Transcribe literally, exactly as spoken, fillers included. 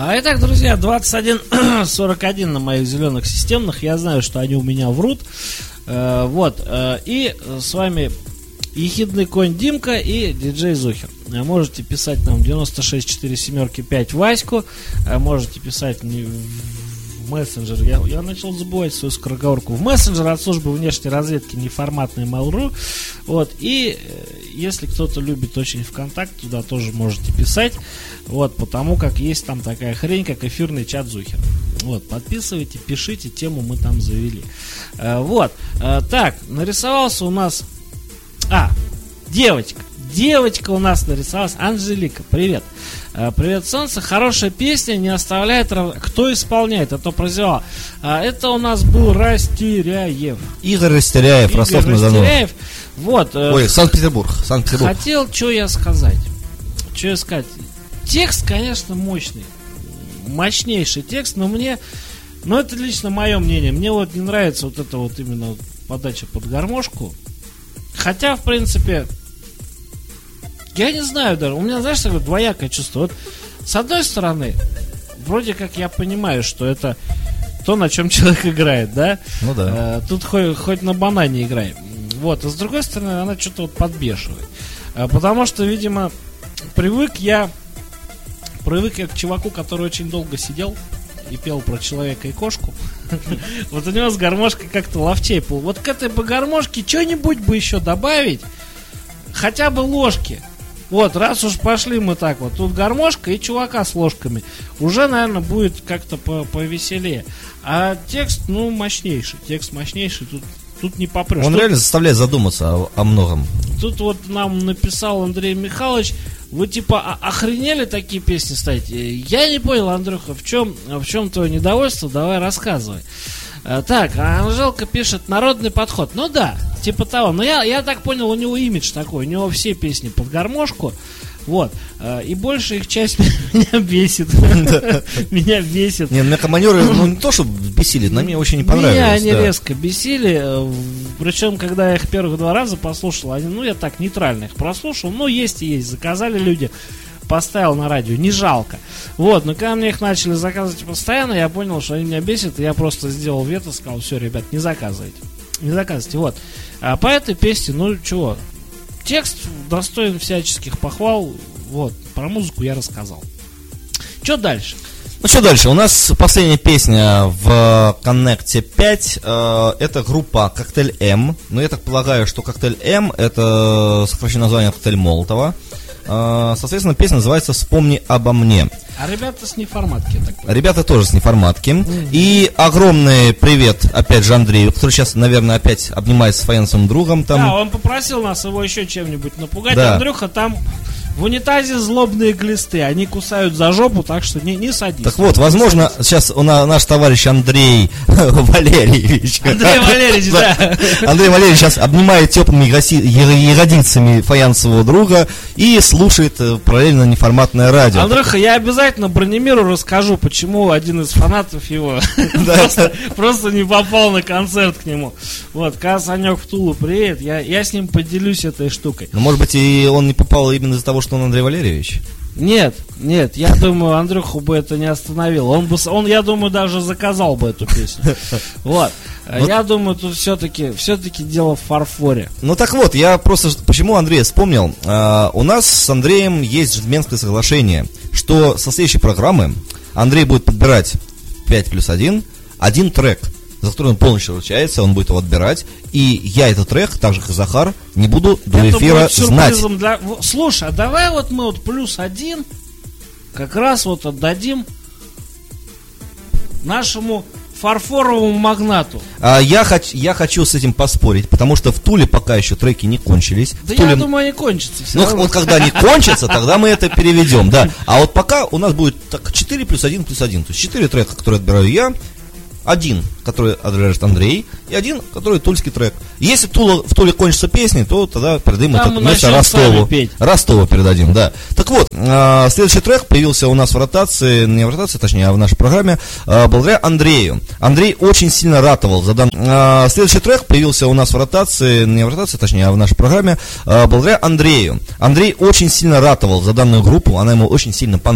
А итак, друзья, двадцать один сорок один на моих зеленых системных. Я знаю, что они у меня врут. Э, вот. Э, и с вами Ехидный конь Димка и диджей Зухер. Э, можете писать нам девяносто шесть четыре семь пять Ваську. Э, можете писать мне в мессенджер. Я, я начал забывать свою скороговорку. В мессенджер от службы внешней разведки неформатный Mail.ru. Вот. И э, если кто-то любит очень ВКонтакте, туда тоже можете писать. Вот, потому как есть там такая хрень, как эфирный чат Зухера. Вот, подписывайте, пишите, тему мы там завели. э, Вот, э, так, нарисовался у нас... А, девочка. Девочка у нас нарисовалась. Анжелика, привет. э, Привет, солнце. Хорошая песня, не оставляет... Рав... Кто исполняет? А то прозевал. э, Это у нас был Растеряев. Игорь Растеряев, Ростов-на-Дону. Растеряев. Вот. э, Ой, Санкт-Петербург. Санкт-Петербург. Хотел, что я сказать. Что я сказать? Текст, конечно, мощный. Мощнейший текст, но мне... Ну, это лично мое мнение. Мне вот не нравится вот эта вот именно вот подача под гармошку. Хотя, в принципе... Я не знаю даже. У меня, знаешь, такое двоякое чувство. Вот, с одной стороны, вроде как я понимаю, что это то, на чем человек играет, да? Ну да. Э, тут хоть, хоть на банане играй. Вот. А с другой стороны, она что-то вот подбешивает. Э, потому что, видимо, привык я... Привык я к чуваку, который очень долго сидел и пел про человека и кошку. Вот у него с гармошкой как-то ловчей был. Вот к этой бы гармошке что-нибудь бы еще добавить. Хотя бы ложки. Вот, раз уж пошли мы так вот. Тут гармошка и чувака с ложками. Уже, наверное, будет как-то повеселее. А текст, ну, мощнейший. Текст мощнейший. Тут, тут не попрешь. Он тут, реально заставляет задуматься о, о многом. Тут вот нам написал Андрей Михайлович: вы типа охренели такие песни ставить? Я не понял, Андрюха, в чем, в чем твое недовольство? Давай рассказывай. Так, Анжелка пишет: народный подход. Ну да, типа того. Но я, я так понял, у него имидж такой. У него все песни под гармошку. Вот. И большая их часть меня бесит. Меня бесит. Не, меня командиры, ну не то, что бесили, на меня очень не понравилось. Меня они резко бесили. Причем, когда я их первых два раза послушал, они, ну я так нейтрально их прослушал. Ну есть и есть. Заказали люди. Поставил на радио, не жалко. Вот, но когда мне их начали заказывать постоянно, я понял, что они меня бесят, и я просто сделал вето, сказал: все, ребят, не заказывайте. Не заказывайте, вот. А по этой песне, ну чего, текст достоин всяческих похвал. Вот, про музыку я рассказал. Что дальше? Ну что дальше? У нас последняя песня в Коннекте пять. э, Это группа Коктейль М. Но я так полагаю, что Коктейль М — это сокращенное название Коктейль Молотова. Соответственно, песня называется «Вспомни обо мне». А ребята с неформатки, я так понимаю. Ребята тоже с неформатки. Mm-hmm. И огромный привет, опять же, Андрею, который сейчас, наверное, опять обнимается с фаянсовым другом. Там. Да, он попросил нас его еще чем-нибудь напугать. Да. Андрюха, там в унитазе злобные глисты. Они кусают за жопу, так что не, не садись. Так вот, возможно, садись. Сейчас у нас, наш товарищ Андрей Валерьевич. Андрей Валерьевич, да. Андрей Валерьевич сейчас обнимает теплыми ягодицами фаянсового друга и слушает параллельно неформатное радио. Андрюха, я обязательно Бронемиру расскажу, почему один из фанатов его просто не попал на концерт к нему. Вот, когда Санек в Тулу приедет, я с ним поделюсь этой штукой. Ну, может быть, и он не попал именно из-за того, что он Андрей Валерьевич? Нет, нет, я думаю, Андрюху бы это не остановило. Он бы, он, я думаю, даже заказал бы эту песню. Вот. Вот. Я думаю, тут все-таки, все-таки дело в фарфоре. Ну так вот, я просто, почему Андрея вспомнил? А, у нас с Андреем есть джентльменское соглашение, что со следующей программы Андрей будет подбирать пять плюс один, один трек, за который он полностью ручается, он будет его отбирать. И я этот трек, так же как и Захар, не буду до это эфира будет знать. Для... Слушай, а давай вот мы вот плюс один как раз вот отдадим нашему фарфоровому магнату. А, я, хоч, я хочу с этим поспорить, потому что в Туле пока еще треки не кончились. Да Туле... я думаю, они кончатся. Ну, вот когда они кончатся, тогда мы это переведем, да. А вот пока у нас будет так, четыре плюс один плюс один. То есть четыре трека, которые отбираю я, один, который отбирает Андрей, и один, который тульский трек. Если Тула, в Туле кончатся песни, то тогда передадим там это вместо Ростову. Ростову передадим, да. Так вот, э, следующий трек появился у нас в ротации, не в ротации, точнее, а в нашей программе, э, благодаря Андрею. Андрей очень сильно ратовал за данный... Э, следующий трек появился у нас в ротации, не в ротации, точнее, а в нашей программе, э, благодаря Андрею. Андрей очень сильно ратовал за данную группу, она ему очень сильно понравилась.